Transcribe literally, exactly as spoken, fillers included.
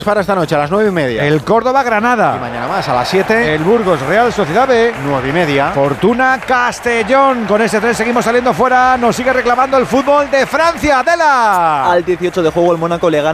Para esta noche a las nueve y media. El Córdoba-Granada. Y mañana más a las siete. El Burgos-Real Sociedad B. nueve y media. Fortuna-Castellón. Con ese tren seguimos saliendo fuera. Nos sigue reclamando el fútbol de Francia. ¡Adela! Al dieciocho de juego el Mónaco le gana